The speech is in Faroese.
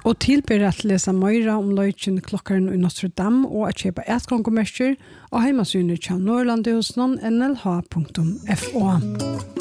Og tilber at lesa møyra om løyken klokkaren i Notre Dame og at kjøpe etkonkommerser og heimasynene til Norrlandehusnon nlh.fo.